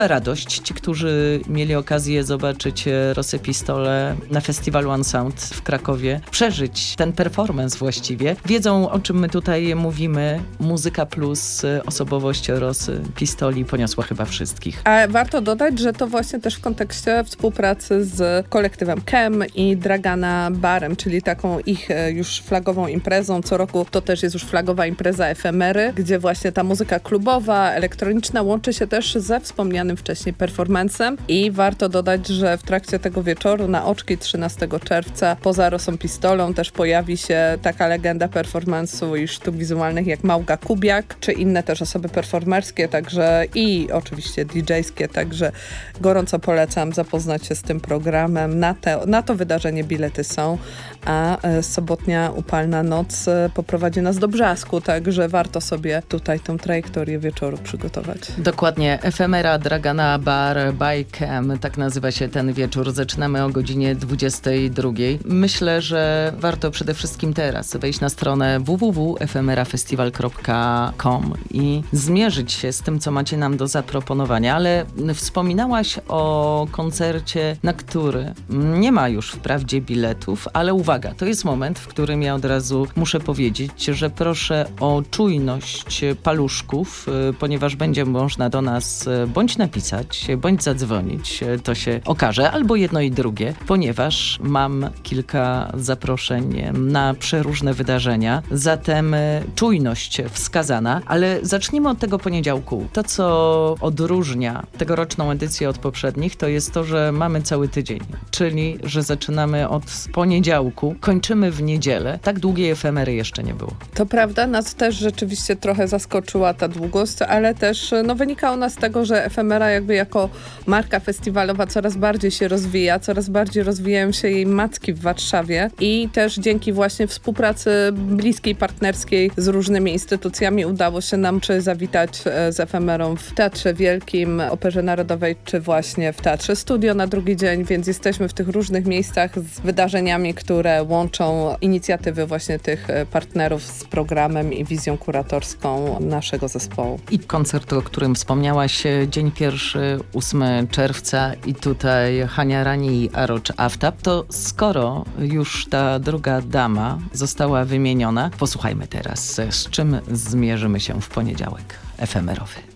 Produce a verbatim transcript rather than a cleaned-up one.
radość. Ci, którzy mieli okazję zobaczyć Rosę Pistole na festiwalu Unsound w Krakowie, przeżyć ten performance właściwie, wiedzą, o czym my tutaj mówimy. Muzyka plus osobowość Rosy Pistoli poniosła chyba wszystkich. A warto dodać, że to właśnie też w kontekście współpracy z kolektywem Kem i Dragana Barem, czyli taką ich już flagową imprezą. Co roku to też jest już flagowa impreza Efemery, gdzie właśnie ta muzyka klubowa, elektroniczna łączy się też ze wspomnianym wcześniej performancem i warto dodać, że w trakcie tego wieczoru na Oczki trzynastego czerwca poza Rosą Pistolą też pojawi się taka legenda performance'u i sztuk wizualnych jak Małga Kubiak, czy inne też osoby performerskie, także i oczywiście didżejskie, także gorąco polecam zapoznać się z tym programem. Na, te, na to wydarzenie bilety są, a e, sobotnia upalna noc e, poprowadzi nas do Brzasku, także warto sobie tutaj tą trajektorię wieczoru przygotować. Dokładnie. Efemera Dragana Bar by Kem, tak nazywa się ten wieczór. Zaczynamy o godzinie dwudziestej drugiej. Myślę, że warto przede wszystkim teraz wejść na stronę w w w kropka efemera festiwal kropka com i zmierzyć się z tym, co macie nam do zaproponowania, ale wspominałaś o koncercie, na który nie ma już wprawdzie biletów, ale uwaga, to jest moment, w którym ja od razu muszę powiedzieć, że proszę o czujność paluszków, ponieważ będzie można do nas bądź napisać, bądź zadzwonić, to się okaże, albo jedno i drugie, ponieważ mam kilka zaproszeń na przeróżne wydarzenia, zatem czujność wskazana, ale zacznijmy od tego poniedziałku. To, co odróżnia tegoroczną edycję od poprzednich, to jest to, że mamy cały tydzień, czyli, że zaczynamy od poniedziałku, kończymy w niedzielę. Tak długiej efemery jeszcze nie było. To prawda, nas też rzeczywiście trochę zaskoczyła ta długość, ale też no, wynika ona z tego, że efemera jakby jako marka festiwalowa coraz bardziej się rozwija, coraz bardziej rozwijają się jej macki w Warszawie i też dzięki właśnie współpracy bliskiej, partnerskiej z różnymi instytucjami udało się nam czy zawitać z efemerą w Teatrze Wielkim, Operze Narodowej, czy właśnie w Teatrze Studio na drugi dzień, więc jesteśmy w tych różnych miejscach z wydarzeniami, które łączą inicjatywy właśnie tych partnerów z programem i wizją kuratorską naszego zespołu. I koncert, o którym wspomniałaś, dzień pierwszy, ósmego czerwca i tutaj Hania Rani i Arocz Aftab, to skoro już ta druga dama została wymieniona, posłuchajmy teraz, z czym zmierzymy się w poniedziałek efemerowy.